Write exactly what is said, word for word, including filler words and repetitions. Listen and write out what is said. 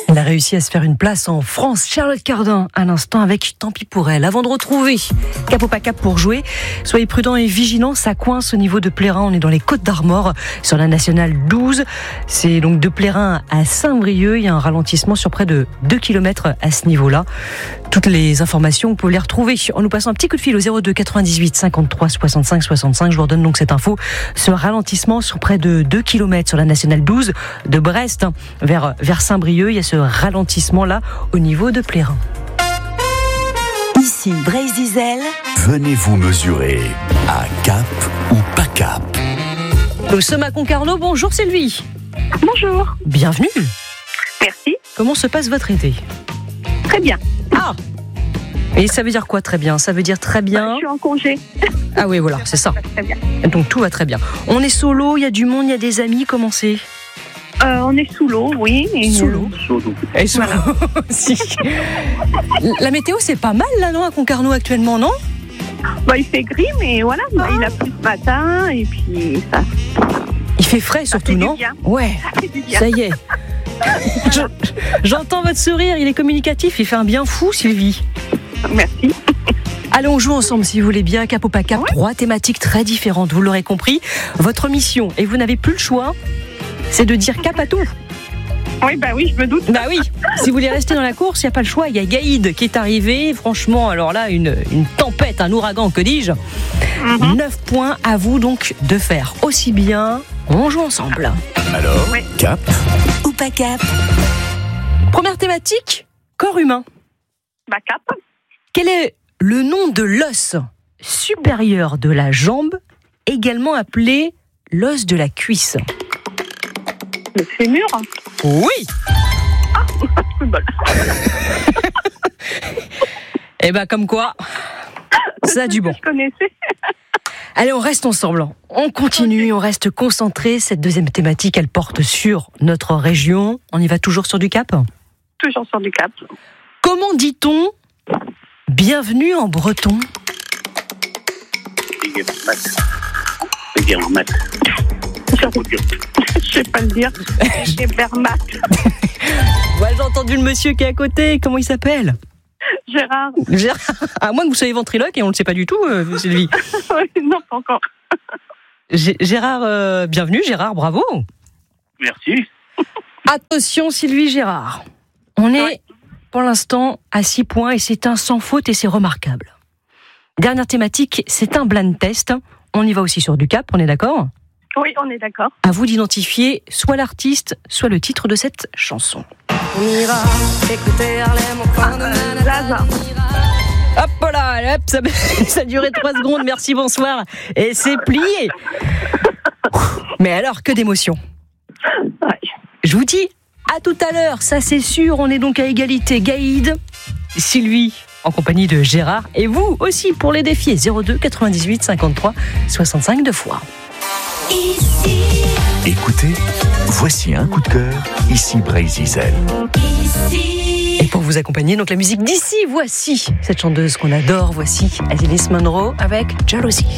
Elle a réussi à se faire une place en France. Charlotte Cardin, à l'instant, avec Tant pis pour elle. Avant de retrouver Cap ou pas Cap pour jouer, soyez prudents et vigilants. Ça coince au niveau de Plérin. On est dans les Côtes d'Armor, sur la nationale douze. C'est donc de Plérin à Saint-Brieuc. Il y a un ralentissement sur près de deux kilomètres à ce niveau-là. Toutes les informations, vous pouvez les retrouver en nous passant un petit coup de fil au zéro deux quatre-vingt-dix-huit cinquante-trois soixante-cinq soixante-cinq. Je vous redonne donc cette info. Ce ralentissement sur près de deux kilomètres sur la nationale douze de Brest vers, vers Saint-Brieuc. Il y a ce ralentissement-là au niveau de Plérin. Ici Brésil. Venez vous mesurer à Cap ou pas Cap. Nous sommes à Concarneau. Bonjour Sylvie. Bonjour. Bienvenue. Merci. Comment se passe votre été ? Très bien. Ah. Et ça veut dire quoi très bien ? Ça veut dire très bien. Bah, je suis en congé. Ah oui, voilà, c'est ça. Très bien. Donc tout va très bien. On est solo, il y a du monde, il y a des amis. Comment c'est ? Euh, on est sous l'eau, oui. Et Sous l'eau. Sous l'eau. Et sous l'eau aussi. La météo, c'est pas mal là, non, à Concarneau actuellement, non ? Bah, il fait gris, mais voilà. Bah, il a plu ce matin et puis ça. Il fait frais surtout, fait du non ? bien. Ouais. Ça fait du bien. Ça y est. Je- j'entends votre sourire, il est communicatif, il fait un bien fou, Sylvie. Merci. Allez, on joue ensemble si vous voulez bien. Cap ou pas Cap, Ouais. trois thématiques très différentes, vous l'aurez compris. Votre mission, et vous n'avez plus le choix, c'est de dire cap à tout. Oui, bah oui, je me doute. Bah oui, si vous voulez rester dans la course, il n'y a pas le choix. Il y a Gaïd qui est arrivé. Franchement, alors là, une, une tempête, un ouragan, que dis-je. Mhm. neuf points à vous donc de faire aussi bien. On joue ensemble. Alors, Ouais. Cap Ou pas Cap. Première thématique, corps humain. Bah, cap. Quel est le nom de l'os supérieur de la jambe, également appelé l'os de la cuisse ? Le fémur. Oui. Plus bol. Eh ben comme quoi, ça a du bon. Je connaissais. Allez, on reste ensemble. On continue, on reste concentré. Cette deuxième thématique, elle porte sur notre région. On y va toujours sur du Cap ? Toujours sur du cap. Comment dit-on bienvenue en breton ? Je sais pas le dire. J'ai Bermat. Ouais, j'ai entendu le monsieur qui est à côté. Comment il s'appelle ? Gérard. Gérard. À moins que vous soyez ventriloque et on ne le sait pas du tout, euh, Sylvie. Non, pas encore. Gé- Gérard, euh, bienvenue Gérard, bravo. Merci. Attention Sylvie Gérard. On est Ouais. pour l'instant à six points et c'est un sans faute et c'est remarquable. Dernière thématique, c'est un blind test. On y va aussi sur du Cap, on est d'accord ? Oui, on est d'accord. À vous d'identifier soit l'artiste, soit le titre de cette chanson. On ira écouter Harlem au coin de Manhattan. Hop là, hop, ça, ça a duré trois secondes, merci, bonsoir. Et c'est plié. Mais alors, que d'émotion. Ouais. Je vous dis, à tout à l'heure, ça c'est sûr, on est donc à égalité. Gaïd, Sylvie, en compagnie de Gérard, et vous aussi pour les défier. zéro deux quatre-vingt-dix-huit cinquante-trois soixante-cinq deux fois. Ici. Écoutez, voici un coup de cœur, ici Brésil. Ici. Et pour vous accompagner, donc la musique d'ici, voici cette chanteuse qu'on adore, voici Alice Munro avec Jealousy.